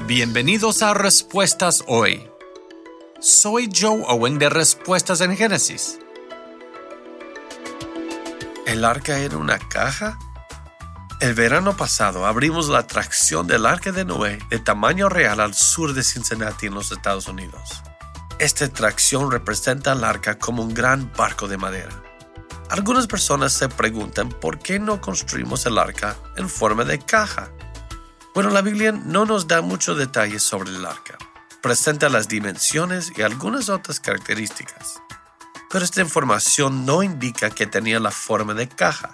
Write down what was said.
Bienvenidos a Respuestas Hoy. Soy Joe Owen de Respuestas en Génesis. ¿El arca era una caja? El verano pasado abrimos la atracción del Arca de Noé de tamaño real al sur de Cincinnati en los Estados Unidos. Esta atracción representa al arca como un gran barco de madera. Algunas personas se preguntan por qué no construimos el arca en forma de caja. Bueno, la Biblia no nos da muchos detalles sobre el arca. Presenta las dimensiones y algunas otras características. Pero esta información no indica que tenía la forma de caja.